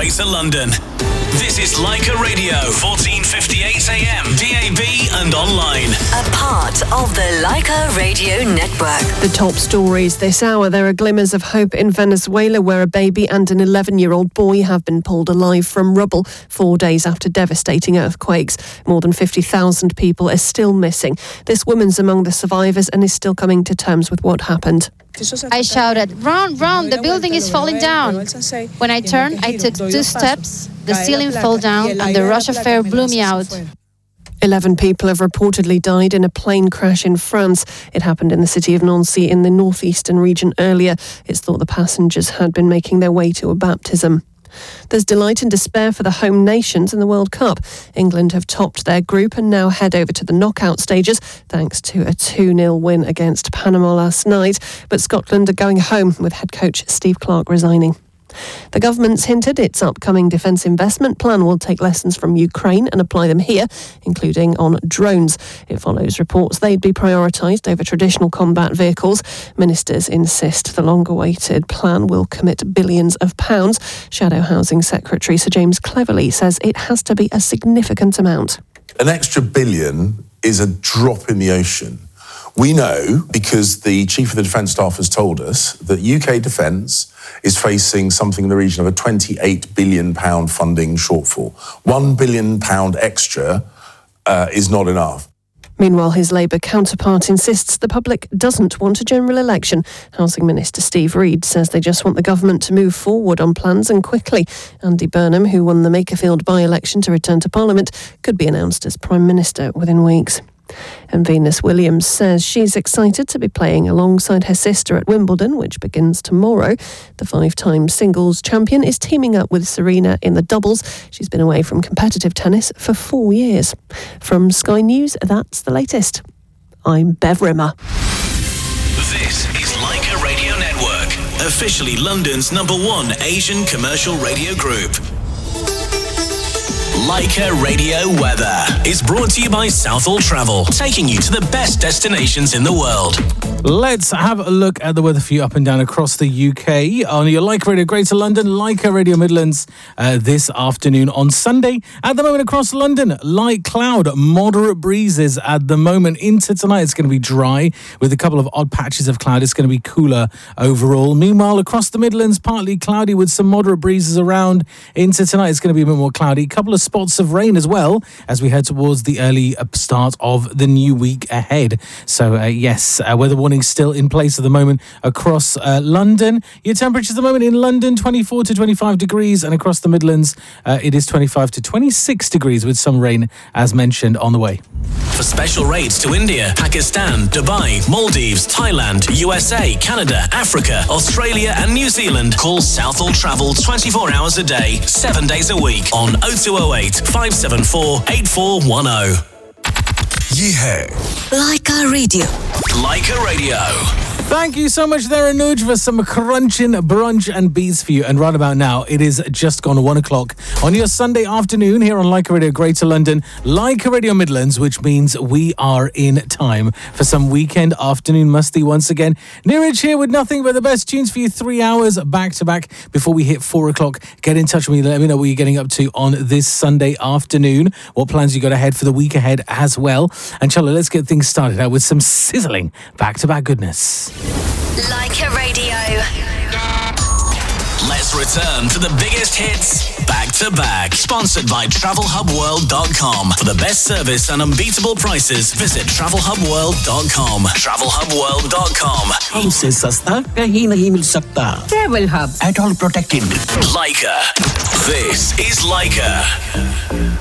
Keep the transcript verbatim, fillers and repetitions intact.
Greater London. This is Leica Radio, fourteen fifty-eight A M, D A B and online. A part of the Leica Radio Network. The top stories this hour. There are glimmers of hope in Venezuela, where a baby and an eleven-year-old boy have been pulled alive from rubble four days after devastating earthquakes. More than fifty thousand people are still missing. This woman's among the survivors and is still coming to terms with what happened. I shouted, "Run, run, the building is falling down." When I turned, I took two steps, the ceiling fell down and the rush of air blew me out. Eleven people have reportedly died in a plane crash in France. It happened in the city of Nancy in the northeastern region earlier. It's thought the passengers had been making their way to a baptism. There's delight and despair for the home nations in the World Cup. England have topped their group and now head over to the knockout stages thanks to a two nil win against Panama last night. But Scotland are going home with head coach Steve Clarke resigning. The government's hinted its upcoming defence investment plan will take lessons from Ukraine and apply them here, including on drones. It follows reports they'd be prioritised over traditional combat vehicles. Ministers insist the long-awaited plan will commit billions of pounds. Shadow Housing Secretary Sir James Cleverly says it has to be a significant amount. An extra billion is a drop in the ocean. We know, because the Chief of the Defence Staff has told us, that U K Defence is facing something in the region of a twenty-eight billion pounds funding shortfall. One billion pounds extra uh, is not enough. Meanwhile, his Labour counterpart insists the public doesn't want a general election. Housing Minister Steve Reed says they just want the government to move forward on plans and quickly. Andy Burnham, who won the Makerfield by-election to return to Parliament, could be announced as Prime Minister within weeks. And Venus Williams says she's excited to be playing alongside her sister at Wimbledon, which begins tomorrow. The five-time singles champion is teaming up with Serena in the doubles. She's been away from competitive tennis for four years. From Sky News, that's the latest. I'm Bev Rimmer. This is Leica Radio Network, officially London's number one Asian commercial radio group. Leica Radio Weather is brought to you by Southall Travel, taking you to the best destinations in the world. Let's have a look at the weather for you up and down across the U K on your Leica Radio Greater London, Leica Radio Midlands uh, this afternoon on Sunday. At the moment across London, light cloud, moderate breezes at the moment. Into tonight, it's going to be dry with a couple of odd patches of cloud. It's going to be cooler overall. Meanwhile, across the Midlands, partly cloudy with some moderate breezes around. Into tonight, it's going to be a bit more cloudy. A couple of spots of rain as well as we head towards the early start of the new week ahead. So, uh, yes, uh, weather warning still in place at the moment across uh, London. Your temperatures at the moment in London, twenty-four to twenty-five degrees, and across the Midlands, uh, it is twenty-five to twenty-six degrees with some rain, as mentioned, on the way. For special rates to India, Pakistan, Dubai, Maldives, Thailand, U S A, Canada, Africa, Australia and New Zealand, call Southall Travel twenty-four hours a day, seven days a week on oh two oh eight, five seven four, eight four one oh. Yeah. Leica Radio. Leica Radio. Thank you so much there, Anuj, for some crunching brunch and beats for you. And right about now, it is just gone one o'clock on your Sunday afternoon here on Leica Radio Greater London, Leica Radio Midlands, which means we are in time for some weekend afternoon musty once again. Neeraj here with nothing but the best tunes for you, three hours back to back before we hit four o'clock. Get in touch with me, let me know what you're getting up to on this Sunday afternoon, what plans you got ahead for the week ahead as well. And Charlotte, let's get things started out with some sizzling back to back goodness. Leica Radio. Let's return to the biggest hits back to back. Sponsored by travel hub world dot com. For the best service and unbeatable prices, visit travel hub world dot com. travel hub world dot com. हमसे सस्ता कहीं नहीं मिल सकता. Travel Hub. At all protected. Leica. This is Leica.